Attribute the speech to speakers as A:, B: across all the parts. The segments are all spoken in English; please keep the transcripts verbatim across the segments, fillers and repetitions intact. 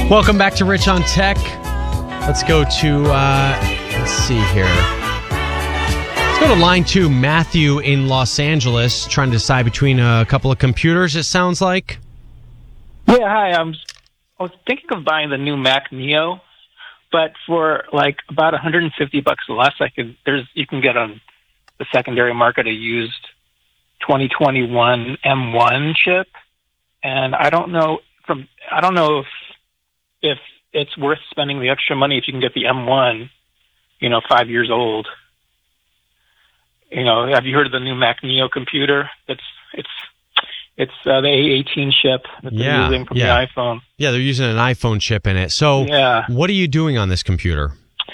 A: Welcome back to Rich on Tech. Let's go to, uh, let's see here. Let's go to line two, Matthew in Los Angeles, trying to decide between a couple of computers, it sounds like.
B: Yeah, hi. I'm, I was thinking of buying the new Mac Neo, but for like about one hundred fifty bucks less, I could, there's, you can get on the secondary market a used twenty twenty-one M one chip. And I don't know from, I don't know if, if it's worth spending the extra money if you can get the M one, you know, five years old. You know, have you heard of the new Mac Neo computer? It's, it's, it's uh, the A eighteen chip that they're
A: Yeah,
B: using from
A: yeah.
B: the iPhone.
A: Yeah, they're using an iPhone chip in it. So
B: Yeah.
A: what are you doing on this computer?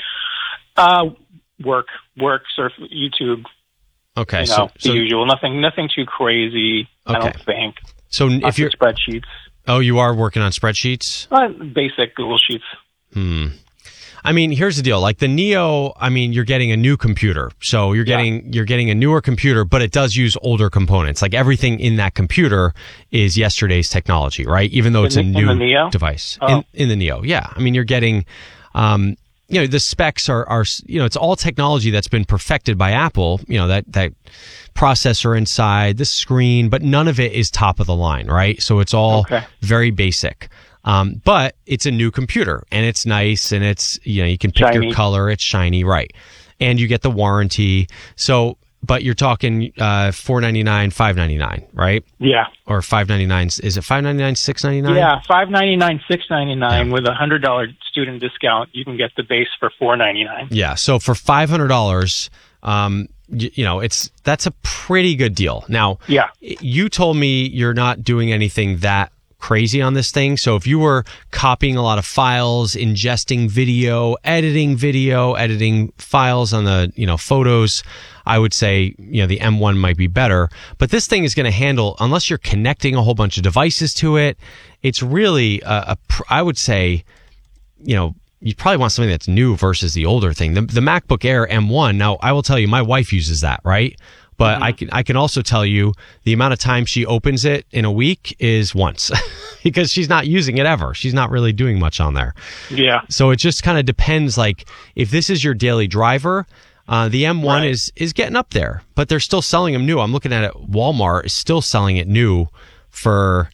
B: Uh, work, work, surf, YouTube.
A: Okay,
B: You
A: so,
B: know,
A: so
B: the usual. Nothing, nothing too crazy. I
A: Okay.
B: don't think.
A: so
B: Lots
A: if you're,
B: of spreadsheets,
A: oh, you are working on spreadsheets?
B: uh, basic Google Sheets.
A: Hmm. I mean, here's the deal. Like the Neo, I mean, you're getting a new computer. So you're
B: Yeah.
A: getting you're getting a newer computer, but it does use older components. Like everything in that computer is yesterday's technology, right? Even though it's
B: In
A: a
B: the- in
A: new
B: the Neo?
A: device.
B: Oh.
A: In in the Neo. Yeah. I mean, you're getting um you know, the specs are are you know, it's all technology that's been perfected by Apple, you know, that that processor inside, the screen, but none of it is top of the line, right? So it's all
B: Okay.
A: very basic. Um, but it's a new computer and it's nice and it's, you know, you can pick
B: Shiny.
A: your color. It's shiny, right? And you get the warranty. So, but you're talking, uh, four ninety-nine, five ninety-nine, right?
B: Yeah.
A: Or five ninety-nine. Is it five ninety-nine, six ninety-nine?
B: Yeah, five ninety nine, six ninety nine
A: Yeah.
B: with a hundred dollar student discount. You can get the base for four ninety nine.
A: Yeah. So for five hundred dollars, um, you, you know, it's, that's a pretty good deal. Now,
B: Yeah.
A: you told me you're not doing anything that crazy on this thing. So if you were copying a lot of files, ingesting video, editing video, editing files on the, you know, photos, I would say, you know, the M one might be better. But this thing is going to handle, unless you're connecting a whole bunch of devices to it, it's really a, a pr- I would say, you know, you probably want something that's new versus the older thing. The, the MacBook Air M one, now I will tell you, my wife uses that, right? But
B: Mm-hmm.
A: I can I can also tell you the amount of time she opens it in a week is once because she's not using it ever. She's not really doing much on there.
B: Yeah.
A: So it just kind of depends. Like if this is your daily driver, uh, the M one
B: Right.
A: is is getting up there, but they're still selling them new. I'm looking at it. Walmart is still selling it new for.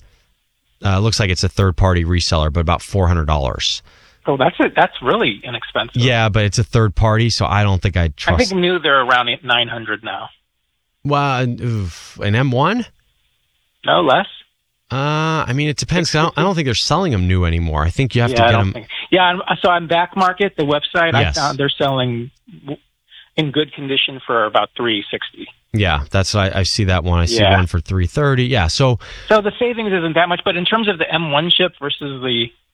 A: Uh, looks like it's a third party reseller, but about four hundred dollars.
B: Oh, that's it. That's really inexpensive.
A: Yeah, but it's a third party, so I don't think I'd
B: I
A: trust.
B: think new they're around nine hundred now.
A: Well, oof, an M one.
B: No less.
A: Uh, I mean, it depends. 'Cause I don't, I don't think they're selling them new anymore. I think you have
B: yeah,
A: to
B: I
A: get
B: don't
A: them.
B: think. Yeah, I'm- so on Back Market, the website,
A: Yes.
B: I found they're selling w- in good condition for about three sixty.
A: Yeah, that's I, I see that one. I see
B: Yeah.
A: one for three thirty. Yeah, so
B: So the savings isn't that much, but in terms of the M one chip versus the